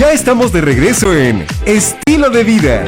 Ya estamos de regreso en Estilo de Vida.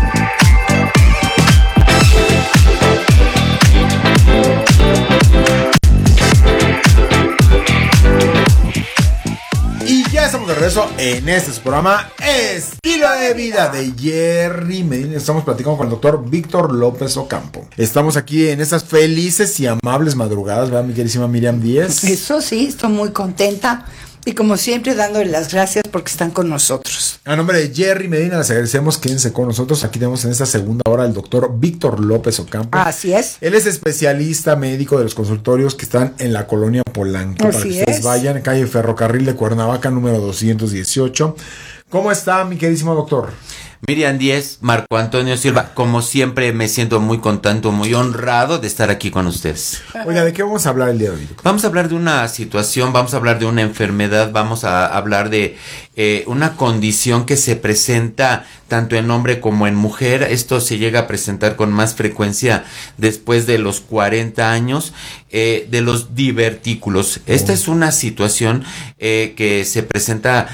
Y ya estamos de regreso en este programa Estilo de Vida de Jerry Medina. Estamos platicando con el doctor Víctor López Ocampo. Estamos aquí en estas felices y amables madrugadas, ¿verdad, mi queridísima Miriam Díez? Eso sí, estoy muy contenta. Y como siempre, dándole las gracias porque están con nosotros. A nombre de Jerry Medina, les agradecemos. Quédense con nosotros. Aquí tenemos en esta segunda hora al doctor Víctor López Ocampo. Así es. Él es especialista médico de los consultorios que están en la colonia Polanco. Para que ustedes vayan, calle Ferrocarril de Cuernavaca, número 218. ¿Cómo está, mi queridísimo doctor? Miriam Díez, Marco Antonio Silva, como siempre me siento muy contento, muy honrado de estar aquí con ustedes. Oiga, ¿de qué vamos a hablar el día de hoy, doctor? Vamos a hablar de una situación, vamos a hablar de una enfermedad, vamos a hablar de una condición que se presenta tanto en hombre como en mujer. Esto se llega a presentar con más frecuencia después de los 40 años, de los divertículos. Esta es una situación que se presenta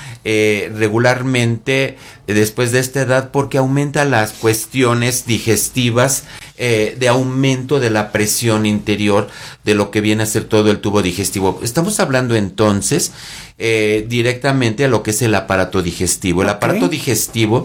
regularmente después de esta edad porque aumenta las cuestiones digestivas, de aumento de la presión interior de lo que viene a ser todo el tubo digestivo. Estamos hablando entonces directamente a lo que es el aparato digestivo. El aparato digestivo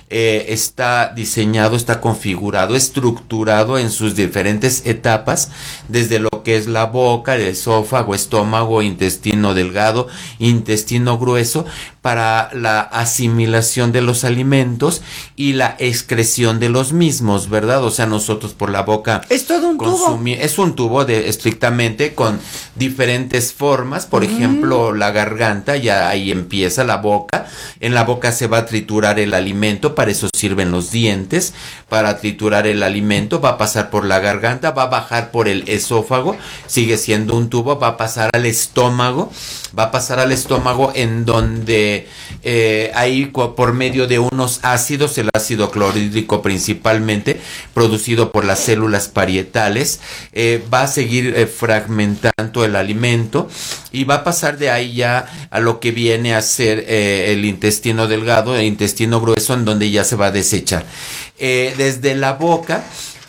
está diseñado, está configurado, estructurado en sus diferentes etapas, desde lo que es la boca, el esófago, estómago, intestino delgado, intestino grueso, para la asimilación de los alimentos y la excreción de los mismos, ¿verdad? O sea, nosotros por la boca es todo un tubo. Es un tubo estrictamente con diferentes formas. Por ejemplo, la garganta, ya ahí empieza la boca. En la boca se va a triturar el alimento, para eso sirven los dientes, para triturar el alimento. Va a pasar por la garganta, va a bajar por el esófago, sigue siendo un tubo, va a pasar al estómago, en donde ahí por medio de unos ácidos, el ácido clorhídrico principalmente, producido por las células parietales, va a seguir fragmentando el alimento y va a pasar de ahí ya a lo que viene a ser el intestino delgado, el intestino grueso, en donde ya se va a desechar. Desde la boca,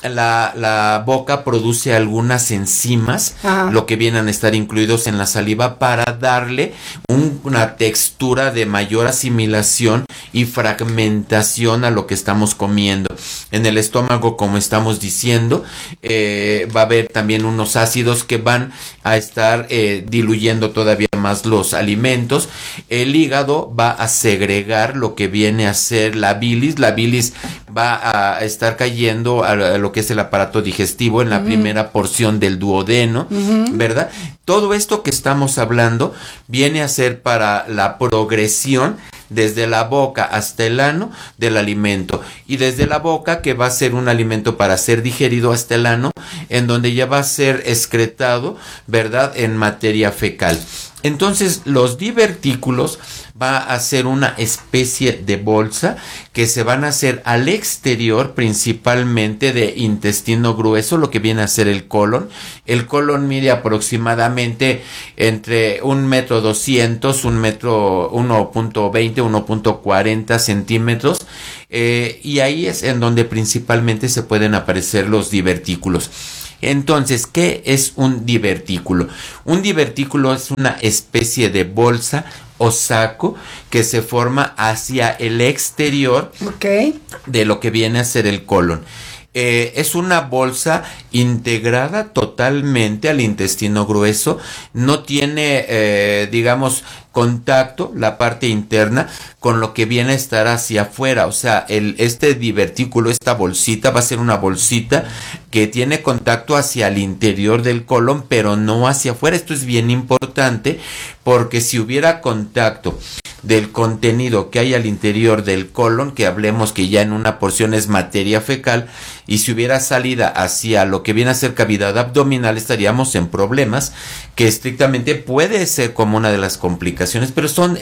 la boca produce algunas enzimas, lo que vienen a estar incluidos en la saliva, para darle una textura de mayor asimilación y fragmentación a lo que estamos comiendo. En el estómago, como estamos diciendo, va a haber también unos ácidos que van a estar diluyendo todavía más los alimentos. El hígado va a segregar lo que viene a ser la bilis. La bilis va a estar cayendo a lo que es el aparato digestivo en la primera porción del duodeno, ¿verdad? Todo esto que estamos hablando viene a ser para la progresión desde la boca hasta el ano del alimento, y desde la boca, que va a ser un alimento para ser digerido, hasta el ano, en donde ya va a ser excretado, ¿verdad?, en materia fecal. Entonces, los divertículos va a ser una especie de bolsa que se van a hacer al exterior, principalmente de intestino grueso, lo que viene a ser el colon. El colon mide aproximadamente entre 1,2 metros, 1,20, 1,40 centímetros, y ahí es en donde principalmente se pueden aparecer los divertículos. Entonces, ¿qué es un divertículo? Un divertículo es una especie de bolsa o saco que se forma hacia el exterior de lo que viene a ser el colon. Es una bolsa integrada totalmente al intestino grueso, no tiene, digamos, contacto, la parte interna, con lo que viene a estar hacia afuera. O sea, este divertículo, esta bolsita, va a ser una bolsita que tiene contacto hacia el interior del colon, pero no hacia afuera. Esto es bien importante, porque si hubiera contacto del contenido que hay al interior del colon, que hablemos que ya en una porción es materia fecal, y si hubiera salida hacia lo que viene a ser cavidad abdominal, estaríamos en problemas, que estrictamente puede ser como una de las complicaciones, pero son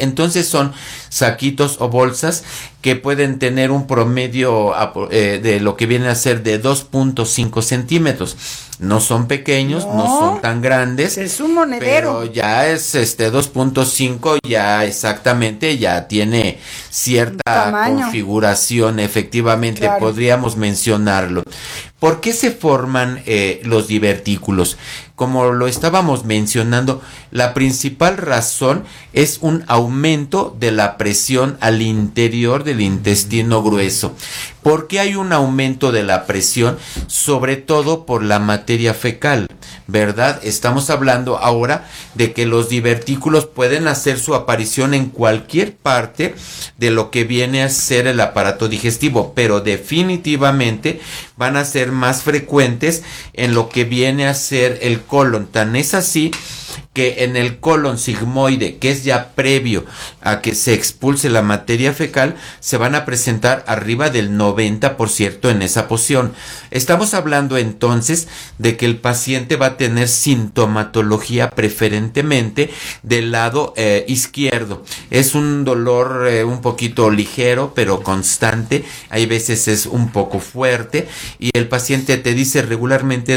saquitos o bolsas que pueden tener un promedio de lo que viene a ser de 2,5 centímetros. No son pequeños, no son tan grandes. Es un monedero. Pero ya es 2.5, ya exactamente, ya tiene cierta configuración, efectivamente, claro. Podríamos mencionarlo. ¿Por qué se forman los divertículos? Como lo estábamos mencionando, la principal razón es un aumento de la presión al interior del intestino grueso. ¿Por qué hay un aumento de la presión? Sobre todo por la materia fecal, ¿verdad? Estamos hablando ahora de que los divertículos pueden hacer su aparición en cualquier parte de lo que viene a ser el aparato digestivo, pero definitivamente van a ser más frecuentes en lo que viene a ser el colon. Tan es así que en el colon sigmoide, que es ya previo a que se expulse la materia fecal, se van a presentar arriba del 90% en esa posición. Estamos hablando entonces de que el paciente va a tener sintomatología preferentemente del lado izquierdo. Es un dolor un poquito ligero, pero constante. Hay veces es un poco fuerte y el paciente te dice regularmente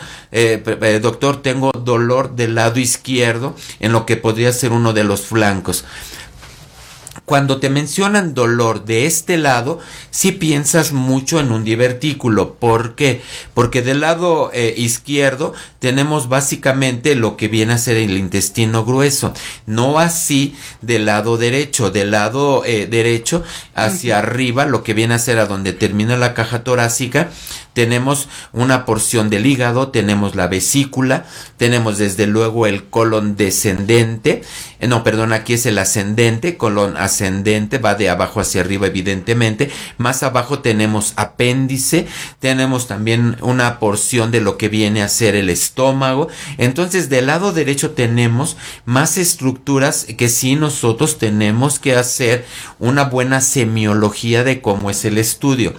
doctor, tengo dolor del lado izquierdo en lo que podría ser uno de los flancos. Cuando te mencionan dolor de este lado, sí piensas mucho en un divertículo. ¿Por qué? Porque del lado izquierdo tenemos básicamente lo que viene a ser el intestino grueso. No así del lado derecho. Del lado derecho hacia arriba, lo que viene a ser a donde termina la caja torácica, tenemos una porción del hígado, tenemos la vesícula, tenemos desde luego el colon descendente, aquí es el ascendente, colon ascendente, va de abajo hacia arriba evidentemente, más abajo tenemos apéndice, tenemos también una porción de lo que viene a ser el estómago. Entonces del lado derecho tenemos más estructuras que sí nosotros tenemos que hacer una buena semiología de cómo es el estudio.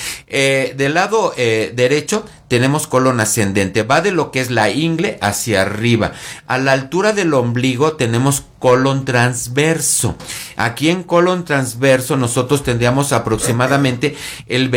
Del lado derecho tenemos colon ascendente, va de lo que es la ingle hacia arriba. A la altura del ombligo tenemos colon transverso. Aquí en colon transverso nosotros tendríamos aproximadamente el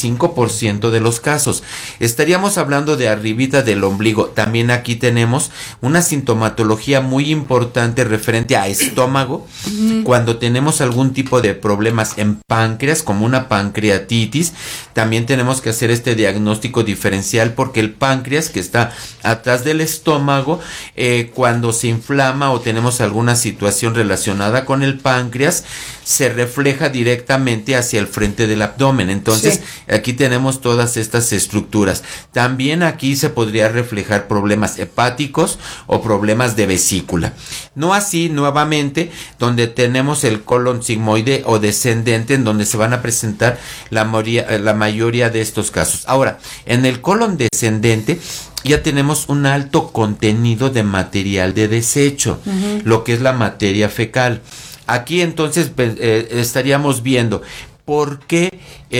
25% de los casos. Estaríamos hablando de arribita del ombligo. También aquí tenemos una sintomatología muy importante referente a estómago. Cuando tenemos algún tipo de problemas en páncreas, como una pancreatitis, también tenemos que hacer este diagnóstico diferencial, porque el páncreas, que está atrás del estómago, cuando se inflama o tenemos alguna situación relacionada con el páncreas, se refleja directamente hacia el frente del abdomen. Entonces, aquí tenemos todas estas estructuras. También aquí se podría reflejar problemas hepáticos o problemas de vesícula. No así, nuevamente, donde tenemos el colon sigmoide o descendente, en donde se van a presentar la mayoría de estos casos. Ahora, en el colon descendente ya tenemos un alto contenido de material de desecho, lo que es la materia fecal. Aquí entonces estaríamos viendo por qué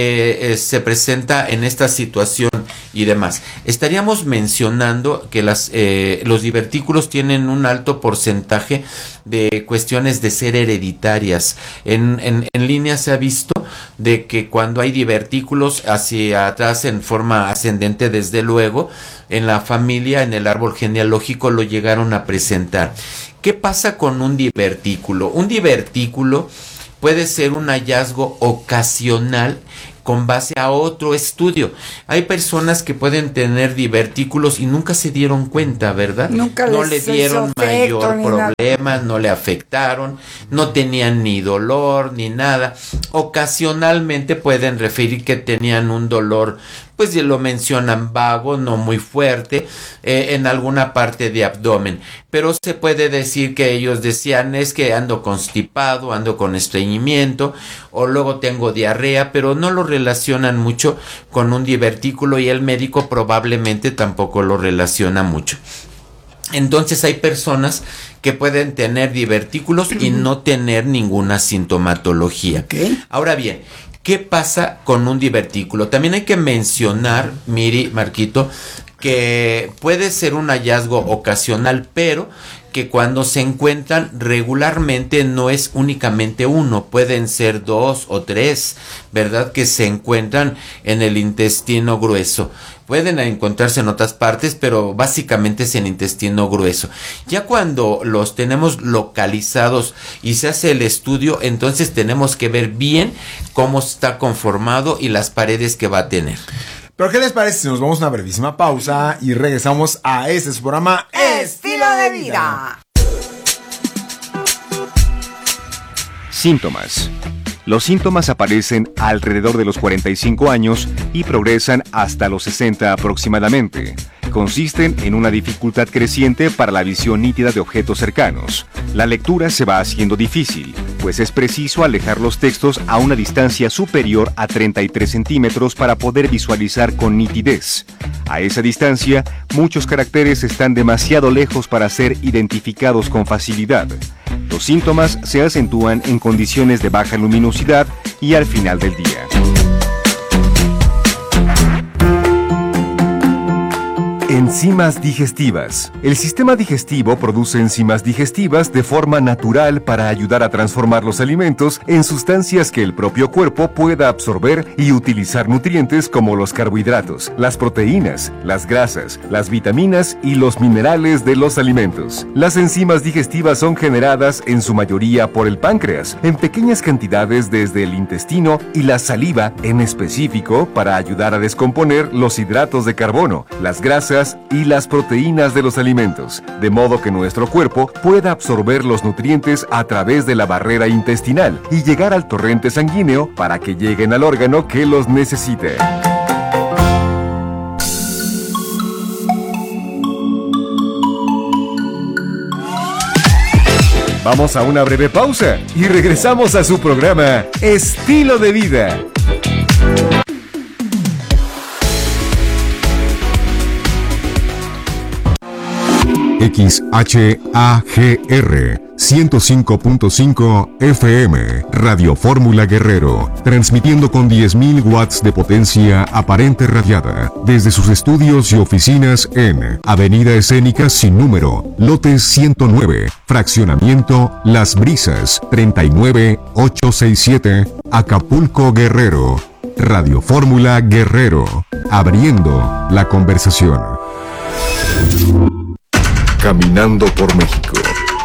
se presenta en esta situación y demás. Estaríamos mencionando que los divertículos tienen un alto porcentaje de cuestiones de ser hereditarias. En línea se ha visto de que cuando hay divertículos hacia atrás en forma ascendente, desde luego, en la familia, en el árbol genealógico lo llegaron a presentar. ¿Qué pasa con un divertículo? Un divertículo puede ser un hallazgo ocasional con base a otro estudio. Hay personas que pueden tener divertículos y nunca se dieron cuenta, ¿verdad? No le dieron mayor problema, no le afectaron, no tenían ni dolor ni nada. Ocasionalmente pueden referir que tenían un dolor, pues lo mencionan vago, no muy fuerte, en alguna parte de abdomen. Pero se puede decir que ellos decían, es que ando constipado, ando con estreñimiento, o luego tengo diarrea, pero no lo relacionan mucho con un divertículo y el médico probablemente tampoco lo relaciona mucho. Entonces hay personas que pueden tener divertículos y no tener ninguna sintomatología. Ahora bien, ¿qué pasa con un divertículo? También hay que mencionar, Miri, Marquito, que puede ser un hallazgo ocasional, pero que cuando se encuentran regularmente no es únicamente uno, pueden ser 2 o 3, ¿verdad? Que se encuentran en el intestino grueso. Pueden encontrarse en otras partes, pero básicamente es en intestino grueso. Ya cuando los tenemos localizados y se hace el estudio, entonces tenemos que ver bien cómo está conformado y las paredes que va a tener. Pero ¿qué les parece si nos vamos a una brevísima pausa y regresamos a este su programa Estilo de Vida? Síntomas. Los síntomas aparecen alrededor de los 45 años y progresan hasta los 60 aproximadamente. Consisten en una dificultad creciente para la visión nítida de objetos cercanos. La lectura se va haciendo difícil, pues es preciso alejar los textos a una distancia superior a 33 centímetros para poder visualizar con nitidez. A esa distancia, muchos caracteres están demasiado lejos para ser identificados con facilidad. Los síntomas se acentúan en condiciones de baja luminosidad y al final del día. Enzimas digestivas. El sistema digestivo produce enzimas digestivas de forma natural para ayudar a transformar los alimentos en sustancias que el propio cuerpo pueda absorber y utilizar nutrientes como los carbohidratos, las proteínas, las grasas, las vitaminas y los minerales de los alimentos. Las enzimas digestivas son generadas en su mayoría por el páncreas, en pequeñas cantidades desde el intestino y la saliva en específico para ayudar a descomponer los hidratos de carbono, las grasas y las proteínas de los alimentos, de modo que nuestro cuerpo pueda absorber los nutrientes a través de la barrera intestinal y llegar al torrente sanguíneo para que lleguen al órgano que los necesite. Vamos a una breve pausa y regresamos a su programa Estilo de Vida. XHAGR 105.5 FM Radio Fórmula Guerrero, transmitiendo con 10.000 watts de potencia aparente radiada desde sus estudios y oficinas en Avenida Escénica sin número, lote 109, fraccionamiento Las Brisas, 39867, Acapulco, Guerrero. Radio Fórmula Guerrero, abriendo la conversación. Caminando por México.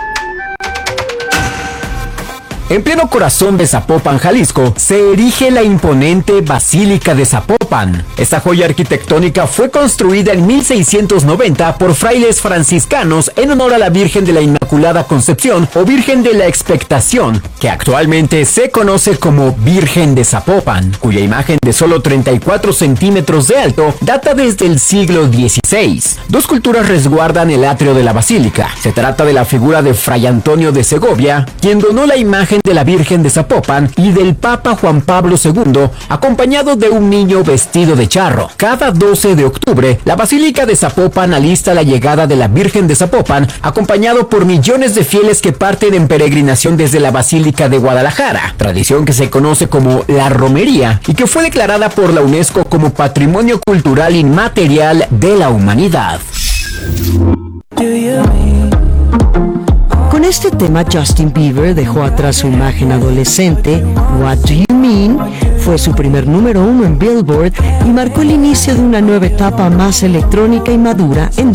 En pleno corazón de Zapopan, Jalisco, se erige la imponente Basílica de Zapopan. Esta joya arquitectónica fue construida en 1690 por frailes franciscanos en honor a la Virgen de la Inmaculada Concepción o Virgen de la Expectación, que actualmente se conoce como Virgen de Zapopan, cuya imagen de solo 34 centímetros de alto data desde el siglo XVI. Dos esculturas resguardan el atrio de la basílica. Se trata de la figura de Fray Antonio de Segovia, quien donó la imagen de la Virgen de Zapopan, y del Papa Juan Pablo II, acompañado de un niño vestido de charro. Cada 12 de octubre, la Basílica de Zapopan alista la llegada de la Virgen de Zapopan, acompañado por millones de fieles que parten en peregrinación desde la Basílica de Guadalajara, tradición que se conoce como la romería y que fue declarada por la UNESCO como Patrimonio Cultural Inmaterial de la Humanidad. Con este tema, Justin Bieber dejó atrás su imagen adolescente. What Do You Mean fue su primer número 1 en Billboard y marcó el inicio de una nueva etapa más electrónica y madura en